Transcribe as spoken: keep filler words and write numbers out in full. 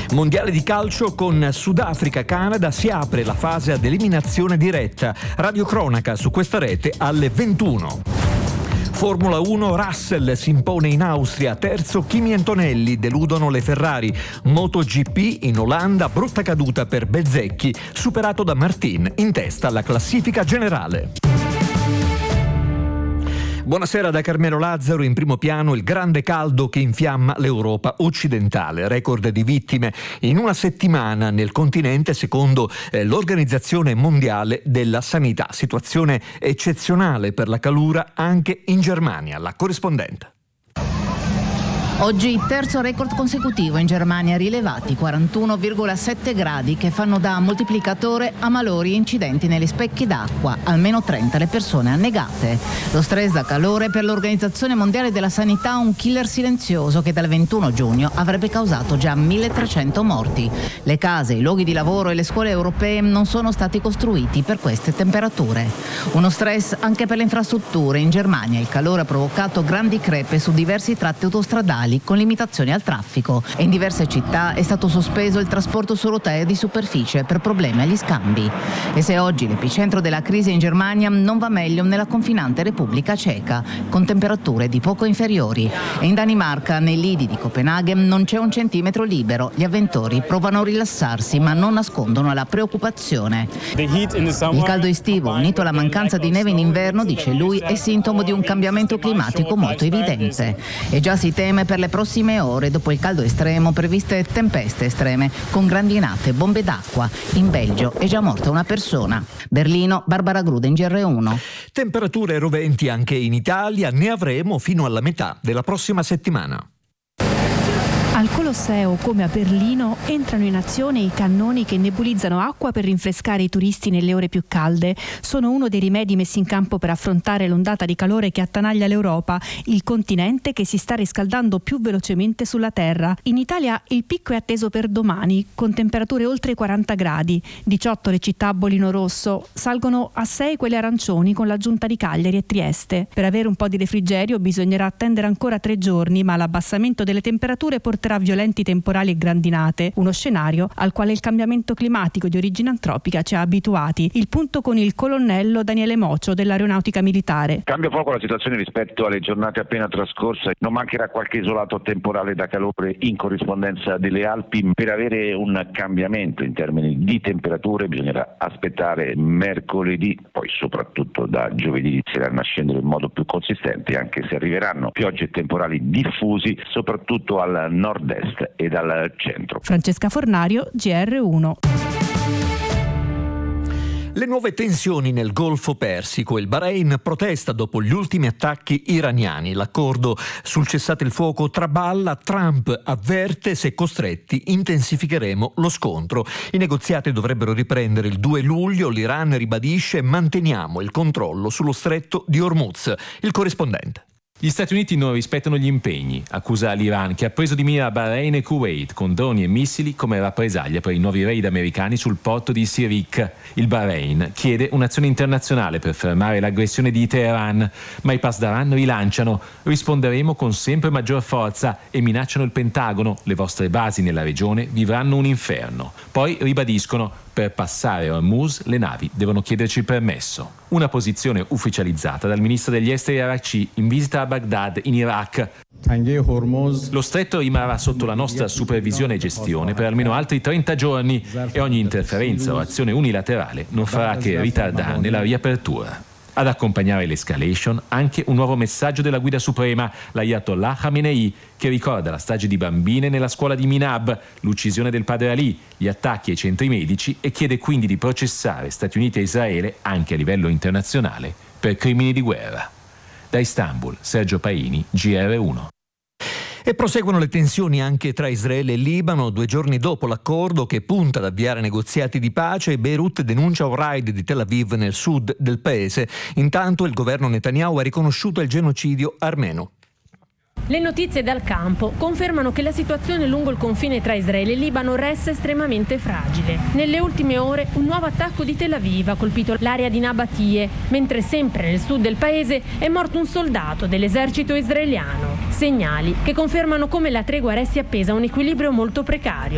Mondiale di calcio con Sudafrica-Canada, si apre la fase ad eliminazione diretta. Radiocronaca su questa rete alle ventuno. Formula uno, Russell si impone in Austria, terzo Kimi Antonelli, deludono le Ferrari. MotoGP in Olanda, brutta caduta per Bezzecchi, superato da Martin, in testa alla classifica generale. Buonasera da Carmelo Lazzaro. In primo piano il grande caldo che infiamma l'Europa occidentale, record di vittime in una settimana nel continente secondo eh, l'Organizzazione Mondiale della Sanità. Situazione eccezionale per la calura anche in Germania. La corrispondente. Oggi terzo record consecutivo in Germania, rilevati quarantuno virgola sette gradi che fanno da moltiplicatore a malori e incidenti negli specchi d'acqua, almeno trenta le persone annegate. Lo stress da calore per l'Organizzazione Mondiale della Sanità, un killer silenzioso che dal ventuno giugno avrebbe causato già milletrecento morti. Le case, i luoghi di lavoro e le scuole europee non sono stati costruiti per queste temperature. Uno stress anche per le infrastrutture. In Germania il calore ha provocato grandi crepe su diversi tratti autostradali con limitazioni al traffico e in diverse città è stato sospeso il trasporto su rotaie di superficie per problemi agli scambi. E se oggi l'epicentro della crisi in Germania, non va meglio nella confinante Repubblica Ceca, con temperature di poco inferiori. E in Danimarca, nei lidi di Copenaghen, non c'è un centimetro libero. Gli avventori provano a rilassarsi ma non nascondono la preoccupazione. Il caldo estivo, unito alla mancanza di neve in inverno, dice lui, è sintomo di un cambiamento climatico molto evidente. E già si teme per le prossime ore, dopo il caldo estremo, previste tempeste estreme con grandinate, bombe d'acqua. In Belgio è già morta una persona. Berlino, Barbara Gruden, G R uno. Temperature roventi anche in Italia, ne avremo fino alla metà della prossima settimana. Al Colosseo, come a Berlino, entrano in azione i cannoni che nebulizzano acqua per rinfrescare i turisti nelle ore più calde. Sono uno dei rimedi messi in campo per affrontare l'ondata di calore che attanaglia l'Europa, il continente che si sta riscaldando più velocemente sulla Terra. In Italia il picco è atteso per domani, con temperature oltre i quaranta gradi. diciotto le città a bollino rosso, salgono a sei quelle arancioni con l'aggiunta di Cagliari e Trieste. Per avere un po' di refrigerio bisognerà attendere ancora tre giorni, ma l'abbassamento delle temperature porterà a violenti temporali e grandinate, uno scenario al quale il cambiamento climatico di origine antropica ci ha abituati. Il punto con il colonnello Daniele Mocio dell'Aeronautica Militare. Cambia poco la situazione rispetto alle giornate appena trascorse, non mancherà qualche isolato temporale da calore in corrispondenza delle Alpi. Per avere un cambiamento in termini di temperature bisognerà aspettare mercoledì, poi soprattutto da giovedì inizieranno a scendere in modo più consistente, anche se arriveranno piogge e temporali diffusi soprattutto al nord est e dal centro. Francesca Fornario, G R uno. Le nuove tensioni nel Golfo Persico. Il Bahrain protesta dopo gli ultimi attacchi iraniani. L'accordo sul cessate il fuoco traballa. Trump avverte: se costretti intensificheremo lo scontro. I negoziati dovrebbero riprendere il due luglio. L'Iran ribadisce: manteniamo il controllo sullo stretto di Hormuz. Il corrispondente. Gli Stati Uniti non rispettano gli impegni, accusa l'Iran, che ha preso di mira Bahrain e Kuwait con droni e missili come rappresaglia per i nuovi raid americani sul porto di Sirik. Il Bahrain chiede un'azione internazionale per fermare l'aggressione di Teheran, ma i Pasdaran rilanciano: risponderemo con sempre maggior forza, e minacciano il Pentagono: le vostre basi nella regione vivranno un inferno. Poi ribadiscono: per passare Hormuz le navi devono chiederci permesso. Una posizione ufficializzata dal ministro degli esteri Araghchi in visita a Baghdad in Iraq. Lo stretto rimarrà sotto la nostra supervisione e gestione per almeno altri trenta giorni e ogni interferenza o azione unilaterale non farà che ritardarne la riapertura. Ad accompagnare l'escalation anche un nuovo messaggio della guida suprema, l'Ayatollah Khamenei, che ricorda la strage di bambine nella scuola di Minab, l'uccisione del padre Ali, gli attacchi ai centri medici, e chiede quindi di processare Stati Uniti e Israele anche a livello internazionale per crimini di guerra. Da Istanbul, Sergio Paini, G R uno. E proseguono le tensioni anche tra Israele e Libano. Due giorni dopo l'accordo che punta ad avviare negoziati di pace, Beirut denuncia un raid di Tel Aviv nel sud del paese. Intanto il governo Netanyahu ha riconosciuto il genocidio armeno. Le notizie dal campo confermano che la situazione lungo il confine tra Israele e Libano resta estremamente fragile. Nelle ultime ore un nuovo attacco di Tel Aviv ha colpito l'area di Nabatie, mentre sempre nel sud del paese è morto un soldato dell'esercito israeliano. Segnali che confermano come la tregua resti appesa a un equilibrio molto precario.